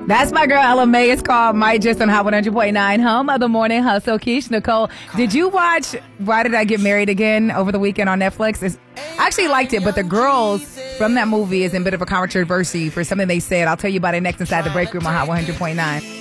That's my girl Ella May. It's called Might Just on Hot 100.9 Home of the Morning Hustle. Keish, Nicole, did you watch Why Did I Get Married Again over the weekend on Netflix? I actually liked it, but the girls from that movie is in a bit of a controversy for something they said. I'll tell you about it next inside the break room on Hot 100.9.